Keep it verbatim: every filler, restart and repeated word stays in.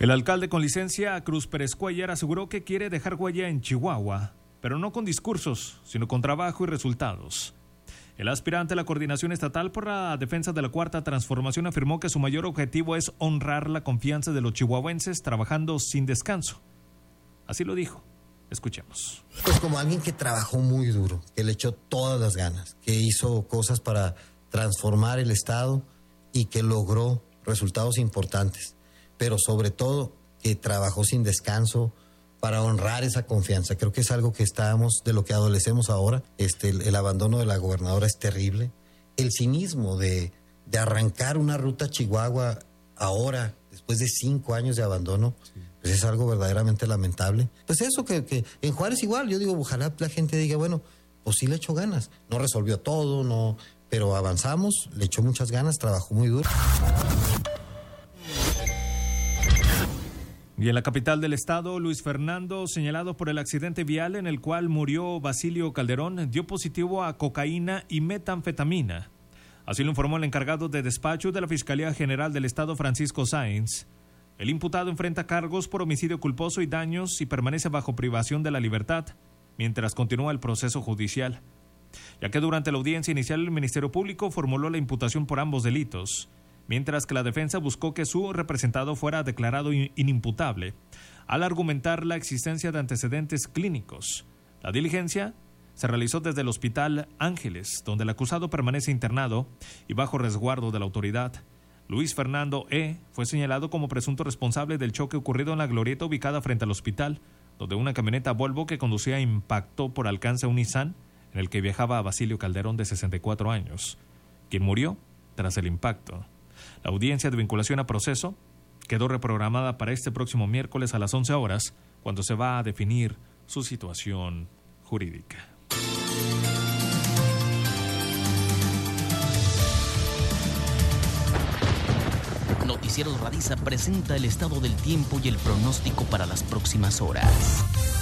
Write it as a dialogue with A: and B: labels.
A: El alcalde con licencia, Cruz Pérez Cuellar, aseguró que quiere dejar huella en Chihuahua, pero no con discursos, sino con trabajo y resultados. El aspirante a la coordinación estatal por la defensa de la Cuarta Transformación afirmó que su mayor objetivo es honrar la confianza de los chihuahuenses trabajando sin descanso. Así lo dijo. Escuchemos.
B: Pues como alguien que trabajó muy duro, que le echó todas las ganas, que hizo cosas para transformar el Estado y que logró resultados importantes, pero sobre todo que trabajó sin descanso para honrar esa confianza. Creo que es algo que estamos, de lo que adolecemos ahora. Este, el, el abandono de la gobernadora es terrible. El cinismo de, de arrancar una ruta a Chihuahua ahora, después de cinco años de abandono, sí. Pues es algo verdaderamente lamentable. Pues eso, que, que en Juárez igual, yo digo, ojalá la gente diga, bueno, pues sí le echó ganas. No resolvió todo, no, pero avanzamos, le echó muchas ganas, trabajó muy duro.
A: Y en la capital del estado, Luis Fernando, señalado por el accidente vial en el cual murió Basilio Calderón, dio positivo a cocaína y metanfetamina. Así lo informó el encargado de despacho de la Fiscalía General del Estado, Francisco Sáenz. El imputado enfrenta cargos por homicidio culposo y daños y permanece bajo privación de la libertad, mientras continúa el proceso judicial, ya que durante la audiencia inicial el Ministerio Público formuló la imputación por ambos delitos, mientras que la defensa buscó que su representado fuera declarado inimputable, al argumentar la existencia de antecedentes clínicos. La diligencia se realizó desde el Hospital Ángeles, donde el acusado permanece internado y bajo resguardo de la autoridad. Luis Fernando E. fue señalado como presunto responsable del choque ocurrido en la glorieta ubicada frente al hospital, donde una camioneta Volvo que conducía impactó por alcance a un Nissan en el que viajaba Basilio Calderón, de sesenta y cuatro años, quien murió tras el impacto. La audiencia de vinculación a proceso quedó reprogramada para este próximo miércoles a las once horas, cuando se va a definir su situación jurídica.
C: Noticieros Radisa presenta el estado del tiempo y el pronóstico para las próximas horas.